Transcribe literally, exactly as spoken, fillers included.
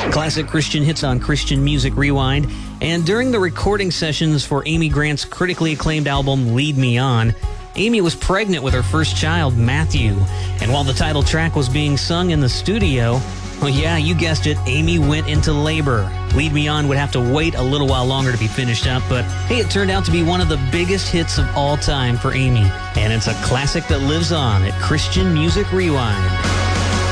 Classic Christian hits on Christian Music Rewind. And during the recording sessions for Amy Grant's critically acclaimed album Lead Me On, Amy was pregnant with her first child, Matthew. And while the title track was being sung in the studio, well, yeah, you guessed it, Amy went into labor. Lead Me On would have to wait a little while longer to be finished up, but hey, it turned out to be one of the biggest hits of all time for Amy. And it's a classic that lives on at Christian Music Rewind.